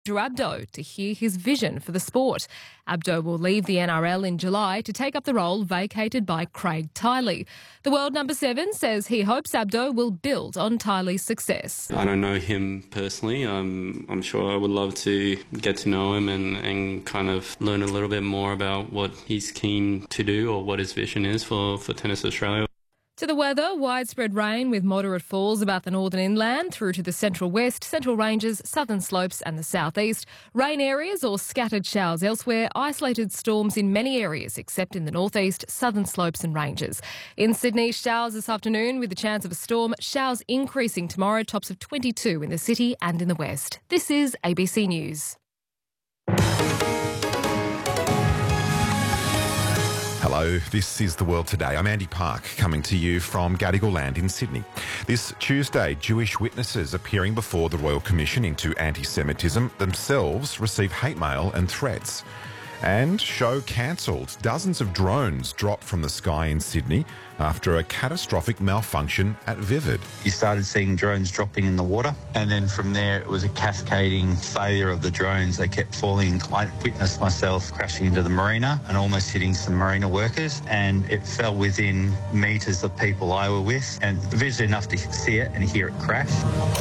Abdo to hear his vision for the sport. Abdo will leave the NRL in July to take up the role vacated by Craig Tiley. The world number 7 says he hopes Abdo will build on Tiley's success. I don't know him personally. I'm sure I would love to get to know him and kind of learn a little bit more about what he's keen to do or what his vision is for Tennis Australia. To the weather, widespread rain with moderate falls about the northern inland through to the central west, central ranges, southern slopes and the southeast. Rain areas or scattered showers elsewhere. Isolated storms in many areas except in the northeast, southern slopes and ranges. In Sydney, showers this afternoon with the chance of a storm. Showers increasing tomorrow, tops of 22 in the city and in the west. This is ABC News. Hello, this is The World Today. I'm Andy Park, coming to you from Gadigal Land in Sydney. This Tuesday, Jewish witnesses appearing before the Royal Commission into Anti-Semitism themselves receive hate mail and threats. And show cancelled. Dozens of drones dropped from the sky in Sydney after a catastrophic malfunction at Vivid. You started seeing drones dropping in the water, and then from there it was a cascading failure of the drones. They kept falling. I witnessed myself crashing into the marina and almost hitting some marina workers, and it fell within metres of people I were with, and visually enough to see it and hear it crash.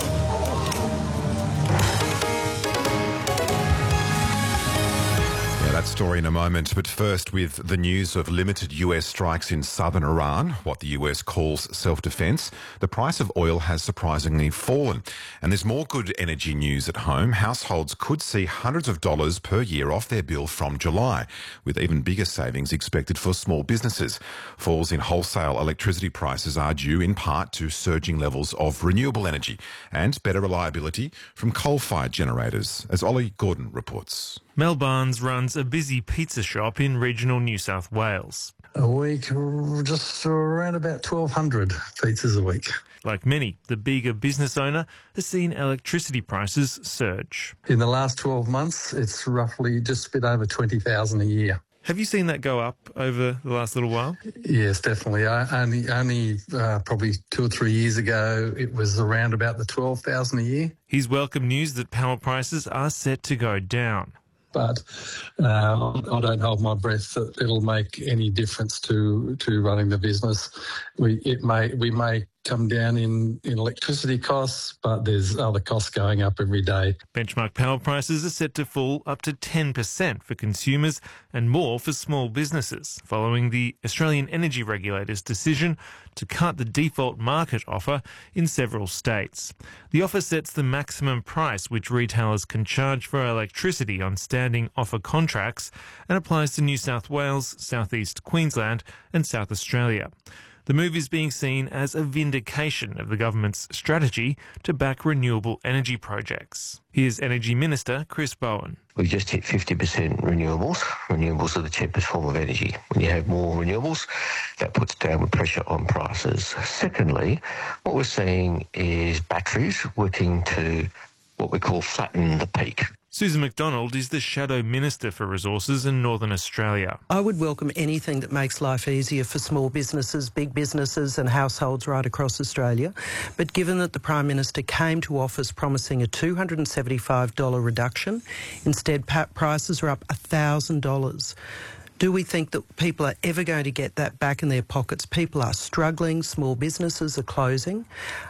That story in a moment, but first with the news of limited US strikes in southern Iran, what the US calls self-defense. The price of oil has surprisingly fallen. And there's more good energy news at home. Households could see hundreds of dollars per year off their bill from July, with even bigger savings expected for small businesses. Falls in wholesale electricity prices are due in part to surging levels of renewable energy and better reliability from coal-fired generators, as Ollie Gordon reports. Mel Barnes runs a busy pizza shop in regional New South Wales. A week, just around about 1,200 pizzas a week. Like many, the Bega business owner has seen electricity prices surge. In the last 12 months, it's roughly just a bit over $20,000 a year. Have you seen that go up over the last little while? Yes, definitely. Only probably 2 or 3 years ago, it was around about the $12,000 a year. He's welcomed news that power prices are set to go down. But I don't hold my breath that it'll make any difference to running the business. We may come down in electricity costs, but there's other costs going up every day. Benchmark power prices are set to fall up to 10% for consumers and more for small businesses, following the Australian Energy Regulator's decision to cut the default market offer in several states. The offer sets the maximum price which retailers can charge for electricity on standing offer contracts and applies to New South Wales, South East Queensland and South Australia. The move is being seen as a vindication of the government's strategy to back renewable energy projects. Here's Energy Minister Chris Bowen. We've just hit 50% renewables. Renewables are the cheapest form of energy. When you have more renewables, that puts downward pressure on prices. Secondly, what we're seeing is batteries working to what we call flatten the peak. Susan McDonald is the Shadow Minister for Resources in Northern Australia. I would welcome anything that makes life easier for small businesses, big businesses and households right across Australia. But given that the Prime Minister came to office promising a $275 reduction, instead prices are up $1,000. Do we think that people are ever going to get that back in their pockets? People are struggling, small businesses are closing.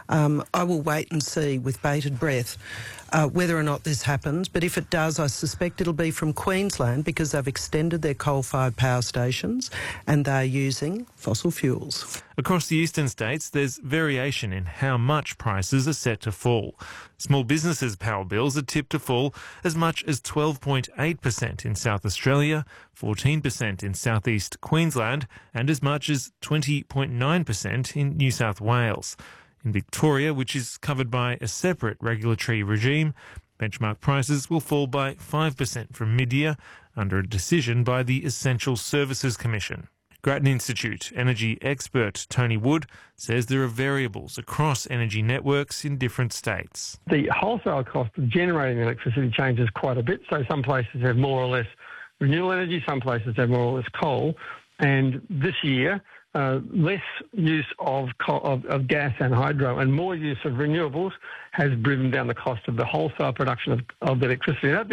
I will wait and see with bated breath whether or not this happens, but if it does, I suspect it'll be from Queensland because they've extended their coal-fired power stations and they're using fossil fuels. Across the eastern states, there's variation in how much prices are set to fall. Small businesses' power bills are tipped to fall as much as 12.8% in South Australia, 14% in southeast Queensland, and as much as 20.9% in New South Wales. In Victoria, which is covered by a separate regulatory regime, benchmark prices will fall by 5% from mid-year under a decision by the Essential Services Commission. Grattan Institute energy expert Tony Wood says there are variables across energy networks in different states. The wholesale cost of generating electricity changes quite a bit, so some places have more or less renewable energy, some places have more or less coal, and this year less use of gas and hydro and more use of renewables has driven down the cost of the wholesale production of electricity.